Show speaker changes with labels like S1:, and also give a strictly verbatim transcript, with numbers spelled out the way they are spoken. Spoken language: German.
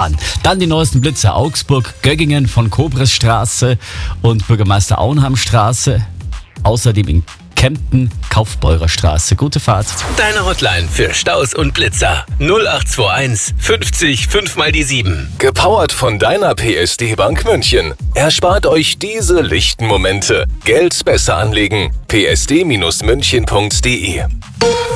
S1: fahren. Dann die neuesten Blitzer: Augsburg, Göggingen von Kobresstraße und Bürgermeister Auenhamstraße. Außerdem in Kempten, Kaufbeurer Straße. Gute Fahrt.
S2: Deine Hotline für Staus und Blitzer null acht zwei eins fünfzig fünf mal die sieben.
S3: Gepowert von deiner P S D Bank München. Erspart euch diese lichten Momente. Geld besser anlegen. p s d Bindestrich münchen punkt d e